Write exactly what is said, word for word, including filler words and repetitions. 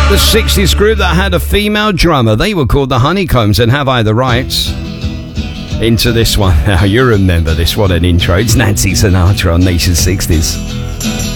The sixties group that had a female drummer. They were called the Honeycombs, and Have I the Rights? Into this one. Now, you remember this. What an intro. It's Nancy Sinatra on Nation sixties.